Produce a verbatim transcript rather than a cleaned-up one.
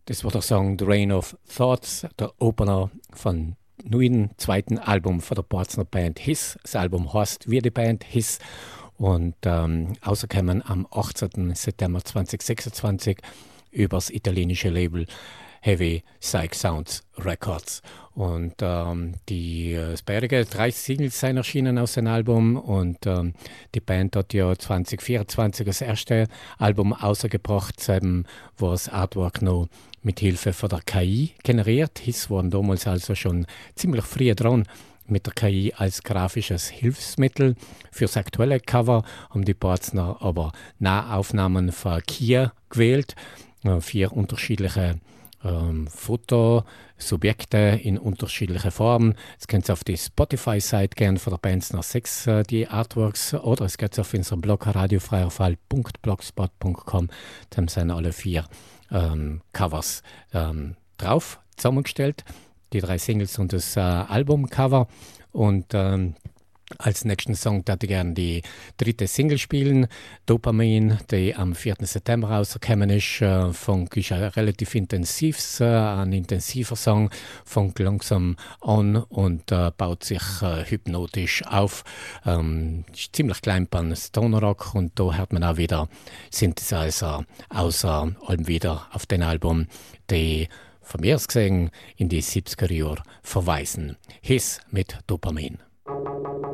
Das war der Song The Rain of Thoughts, der Opener von neuen zweiten Album von der Borzner Band Hiss. Das Album heißt wie die Band Hiss und ähm, rausgekommen am achtzehnten September zweitausendsechsundzwanzig über das italienische Label Heavy Psych Sounds Records. Und ähm, die äh, bisherige drei Singles sind erschienen aus dem Album und ähm, die Band hat ja zwanzig vierundzwanzig das erste Album rausgebracht, ähm, wo das Artwork noch mit Hilfe von der K I generiert. Hiss waren damals also schon ziemlich früh dran mit der K I als grafisches Hilfsmittel. Fürs aktuelle Cover haben die Borzner aber Nahaufnahmen von Kia gewählt. Äh, vier unterschiedliche ähm, Fotosubjekte in unterschiedliche Formen. Es könnt ihr auf die Spotify-Seite gehen von der Band nach sechs, äh, die Artworks, oder es geht auf unserem Blog radiofreierfall punkt blogspot punkt com. Dann sind alle vier ähm, Covers ähm, drauf zusammengestellt. Die drei Singles und das äh, Albumcover. Und ähm, als nächsten Song würde ich gerne die dritte Single spielen, Dopamin, die am vierten September rausgekommen ist. Äh, Funk ist ein relativ intensives, äh, ein intensiver Song, fängt langsam an und äh, baut sich äh, hypnotisch auf. Ähm, ist ziemlich klein beim Stoner Rock und da hört man auch wieder Synthesizer, außer allem wieder auf dem Album, die von mir aus gesehen in die siebziger Jahre verweisen. Hiss mit Dopamin.